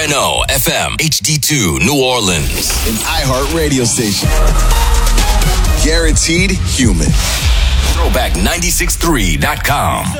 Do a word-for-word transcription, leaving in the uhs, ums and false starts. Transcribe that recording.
oh F M, H D two, New Orleans. An iHeart radio station. Guaranteed human. Throwback nine six three dot com.